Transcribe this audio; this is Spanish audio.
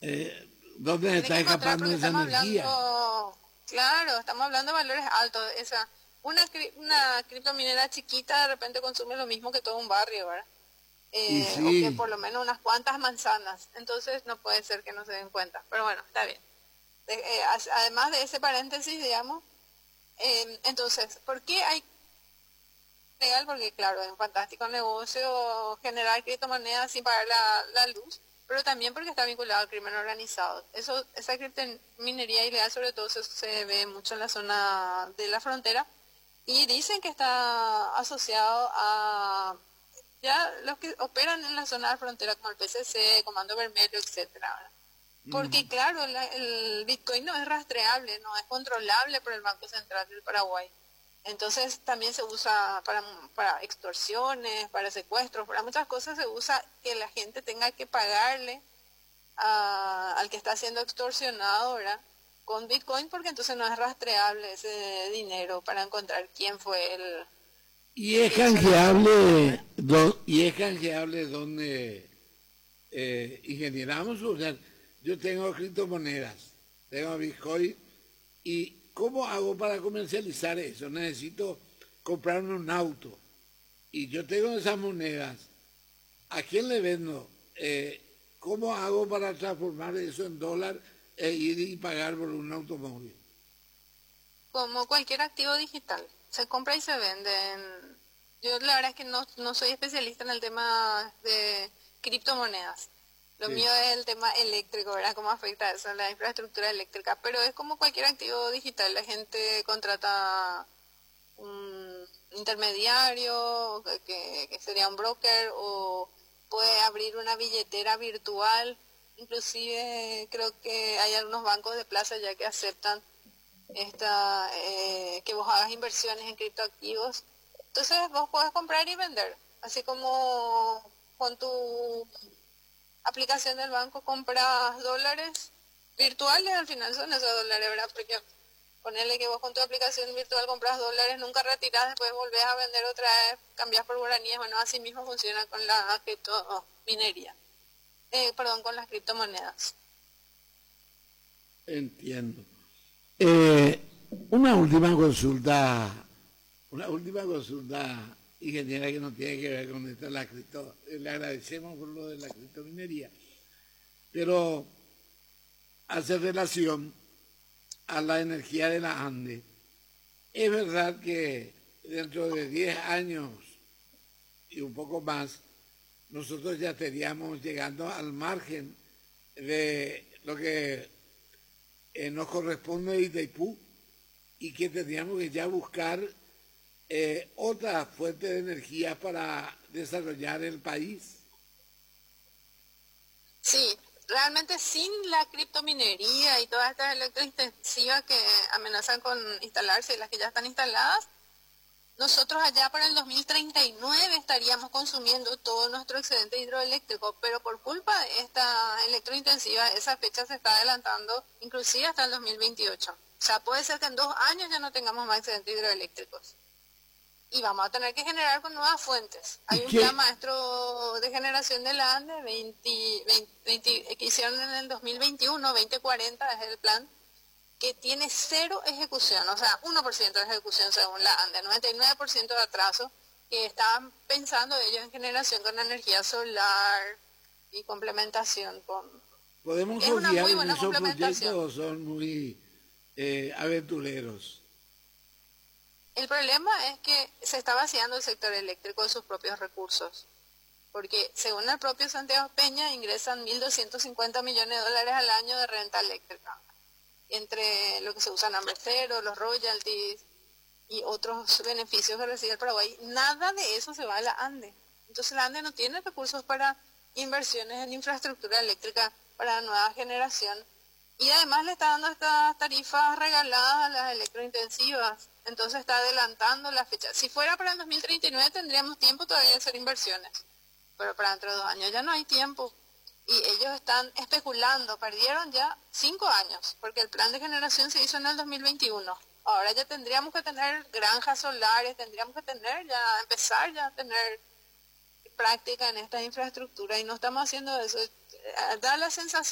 ¿Dónde Tiene está que encontrar escapando porque esa estamos energía? hablando, claro, estamos hablando de valores altos. Una criptominera chiquita de repente consume lo mismo que todo un barrio, ¿verdad? Y O que sí, por lo menos unas cuantas manzanas. Entonces no puede ser que no se den cuenta. Pero bueno, está bien. Además de ese paréntesis, digamos, entonces, ¿por qué hay legal? Porque claro, es un fantástico negocio generar criptomonedas sin pagar la luz, pero también porque está vinculado al crimen organizado. Esa criptominería ilegal sobre todo se ve mucho en la zona de la frontera y dicen que está asociado a ya los que operan en la zona de la frontera como el PCC, Comando Vermelho, etcétera, ¿verdad? Porque claro, el Bitcoin no es rastreable, no es controlable por el Banco Central del Paraguay. Entonces también se usa para extorsiones, para secuestros, para muchas cosas se usa que la gente tenga que pagarle al que está siendo extorsionado, ¿verdad? Con Bitcoin, porque entonces no es rastreable ese dinero para encontrar quién fue y el es que hizo la extorsión, canjeable, ¿verdad? y es canjeable donde ingeniamos. O sea, yo tengo criptomonedas, tengo Bitcoin, y ¿cómo hago para comercializar eso? Necesito comprarme un auto, y yo tengo esas monedas, ¿a quién le vendo? ¿Cómo hago para transformar eso en dólar e ir y pagar por un automóvil? Como cualquier activo digital, se compra y se vende. Yo la verdad es que no soy especialista en el tema de criptomonedas. Lo Sí. mío es el tema eléctrico, ¿verdad? ¿Cómo afecta eso, la infraestructura eléctrica? Pero es como cualquier activo digital. La gente contrata un intermediario, que sería un broker, o puede abrir una billetera virtual. Inclusive creo que hay algunos bancos de plaza ya que aceptan que vos hagas inversiones en criptoactivos. Entonces vos podés comprar y vender, así como con tu aplicación del banco compras dólares virtuales, al final son esos dólares, ¿verdad? Porque ponerle que vos con tu aplicación virtual compras dólares, nunca retirás, después volvés a vender otra vez, cambias por guaraníes. Bueno, así mismo funciona con la criptominería, perdón, con las criptomonedas. Entiendo. Eh, una última consulta, una última consulta, ingeniera, que no tiene que ver con esto, la cripto. Le agradecemos por lo de la criptominería, pero hace relación a la energía de la Ande. Es verdad que dentro de 10 años y un poco más, nosotros ya estaríamos llegando al margen de lo que nos corresponde de Itaipú, y que tendríamos que ya buscar otra fuente de energía para desarrollar el país. Sí, realmente sin la criptominería y todas estas electrointensivas que amenazan con instalarse y las que ya están instaladas, nosotros allá para el 2039 estaríamos consumiendo todo nuestro excedente hidroeléctrico, pero por culpa de esta electrointensiva esa fecha se está adelantando inclusive hasta el 2028. O sea, puede ser que en 2 años ya no tengamos más excedentes hidroeléctricos y vamos a tener que generar con nuevas fuentes. ¿Y Hay un plan qué, maestro de generación de la ANDE que hicieron en el 2021, 2040 es el plan, que tiene cero ejecución, o sea, 1% de ejecución según la ANDE, 99% de atraso, que estaban pensando ellos en generación con energía solar y complementación con... podemos Es una confiar muy en buena esos complementación. proyectos o son muy aventureros? El problema es que se está vaciando el sector eléctrico de sus propios recursos, porque según el propio Santiago Peña ingresan 1.250 millones de dólares al año de renta eléctrica, entre lo que se usa en hambre cero, los royalties y otros beneficios que recibe el Paraguay. Nada de eso se va a la ANDE. Entonces la ANDE no tiene recursos para inversiones en infraestructura eléctrica para nueva generación, y además le está dando estas tarifas regaladas a las electrointensivas. Entonces está adelantando la fecha. Si fuera para el 2039 tendríamos tiempo todavía de hacer inversiones, pero para dentro de 2 años ya no hay tiempo. Y ellos están especulando, perdieron ya 5 años, porque el plan de generación se hizo en el 2021. Ahora ya tendríamos que tener granjas solares, tendríamos que tener ya, empezar ya a tener práctica en esta infraestructura y no estamos haciendo eso. Da la sensación